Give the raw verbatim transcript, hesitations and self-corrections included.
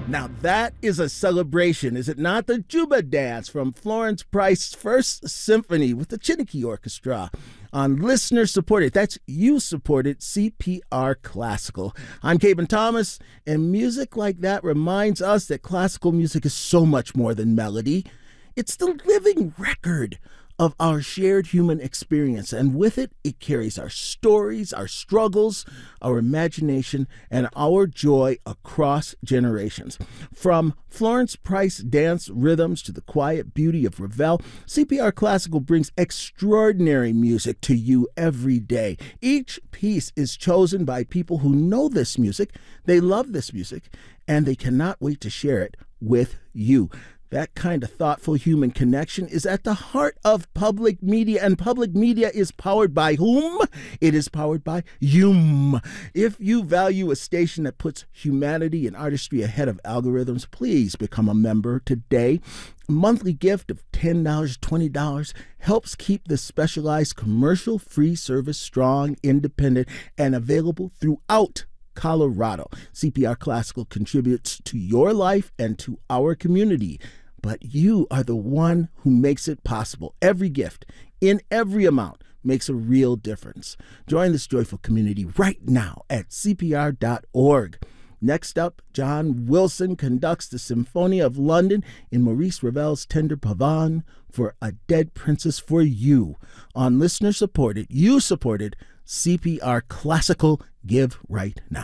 Now that is a celebration, is it not? The Juba Dance from Florence Price's First Symphony with the Chiniki Orchestra on listener-supported, that's you-supported C P R Classical. I'm Caben Thomas, and music like that reminds us that classical music is so much more than melody. It's the living record of our shared human experience, and with it, it carries our stories, our struggles, our imagination, and our joy across generations. From Florence Price dance rhythms to the quiet beauty of Ravel, C P R Classical brings extraordinary music to you every day. Each piece is chosen by people who know this music, they love this music, and they cannot wait to share it with you. That kind of thoughtful human connection is at the heart of public media, and public media is powered by whom? It is powered by you. If you value a station that puts humanity and artistry ahead of algorithms, please become a member today. A monthly gift of ten dollars, twenty dollars helps keep this specialized commercial-free service strong, independent, and available throughout Colorado. C P R Classical contributes to your life and to our community, but you are the one who makes it possible. Every gift, in every amount, makes a real difference. Join this joyful community right now at C P R dot org. Next up, John Wilson conducts the Symphonia of London in Maurice Ravel's Tender Pavane for A Dead Princess for You on listener-supported, you-supported C P R Classical. Give right now.